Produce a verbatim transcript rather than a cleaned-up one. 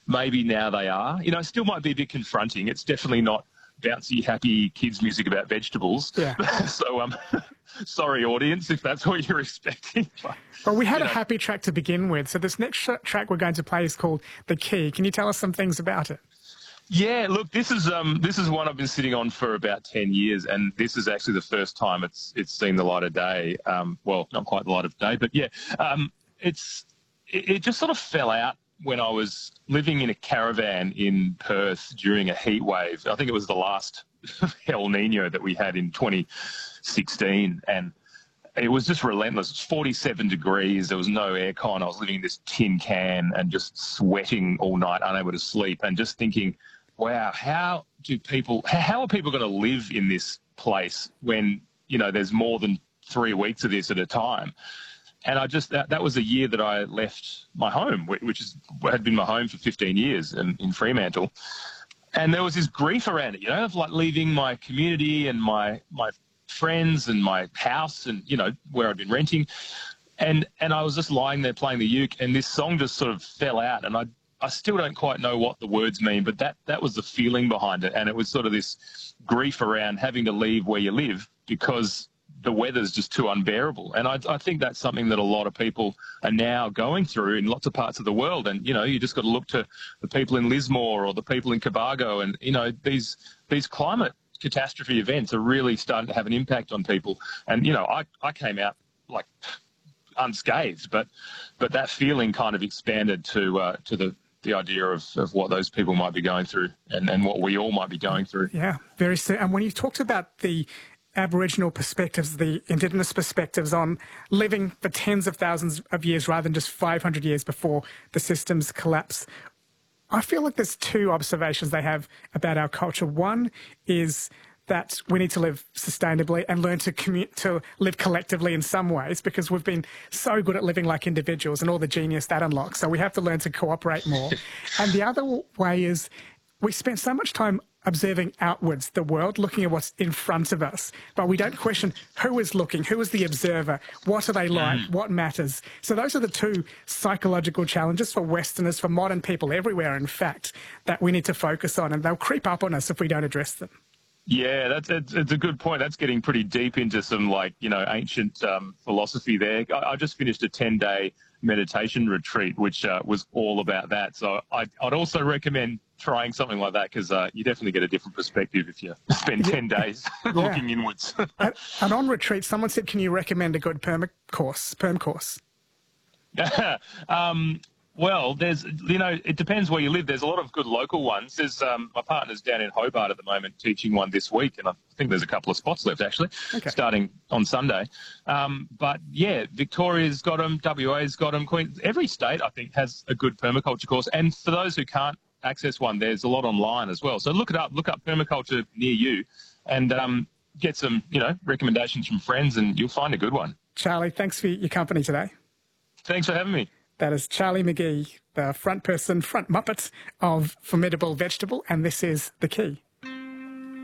maybe now they are. You know, it still might be a bit confronting. It's definitely not bouncy, happy kids' music about vegetables. Yeah. so, um, sorry, audience, if that's what you're expecting. Well, we had you a know. happy track to begin with. So this next sh- track we're going to play is called The Key. Can you tell us some things about it? Yeah, look, this is um, this is one I've been sitting on for about ten years, and this is actually the first time it's it's seen the light of day. Um, well, not quite the light of day, but yeah, um, it's it, it just sort of fell out when I was living in a caravan in Perth during a heat wave. I think it was the last El Nino that we had in twenty sixteen, and it was just relentless. It was forty-seven degrees. There was no aircon. I was living in this tin can and just sweating all night, unable to sleep, and just thinking, wow, how do people, how are people going to live in this place when, you know, there's more than three weeks of this at a time? And I just, that, that was a year that I left my home, which is, had been my home for fifteen years in, in Fremantle. And there was this grief around it, you know, of like leaving my community and my, my friends and my house and, you know, where I'd been renting. And, and I was just lying there playing the uke, and this song just sort of fell out, and I, I still don't quite know what the words mean, but that, that was the feeling behind it. And it was sort of this grief around having to leave where you live because the weather's just too unbearable. And I, I think that's something that a lot of people are now going through in lots of parts of the world. And, you know, you just got to look to the people in Lismore or the people in Cobargo. And, you know, these these climate catastrophe events are really starting to have an impact on people. And, you know, I, I came out like unscathed, but but that feeling kind of expanded to uh, to the the idea of, of what those people might be going through and, and what we all might be going through. Yeah, very soon. And when you talked about the Aboriginal perspectives, the Indigenous perspectives on living for tens of thousands of years rather than just five hundred years before the systems collapse, I feel like there's two observations they have about our culture. One is that we need to live sustainably and learn to commute, to live collectively in some ways, because we've been so good at living like individuals and all the genius that unlocks. So we have to learn to cooperate more. And the other way is we spend so much time observing outwards, the world, looking at what's in front of us, but we don't question who is looking, who is the observer, what are they like, Mm. what matters. So those are the two psychological challenges for Westerners, for modern people everywhere, in fact, that we need to focus on, and they'll creep up on us if we don't address them. Yeah, that's it's, it's a good point. That's getting pretty deep into some, like, you know, ancient um, philosophy there. I, I just finished a ten-day meditation retreat, which uh, was all about that. So I'd, I'd also recommend trying something like that, because uh, you definitely get a different perspective if you spend ten days looking inwards. and, and on retreat, someone said, can you recommend a good perm course, perm course? um, well, there's, you know, it depends where you live. There's a lot of good local ones. There's um, my partner's down in Hobart at the moment teaching one this week, and I think there's a couple of spots left actually, okay. starting on Sunday. Um, but yeah, Victoria's got them, W A's got them, Queen. Every state I think has a good permaculture course, and for those who can't access one, there's a lot online as well. So look it up, look up permaculture near you, and um, get some, you know, recommendations from friends, and you'll find a good one. Charlie, thanks for your company today. Thanks for having me. That is Charlie McGee, the front person, front Muppet of Formidable Vegetable, and this is The Key.